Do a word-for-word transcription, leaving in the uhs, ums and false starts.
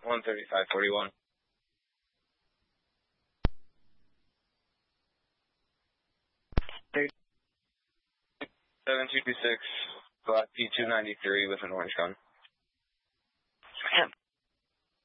one thirty-five forty-one. seven two two six, Black P two ninety-three with an orange gun.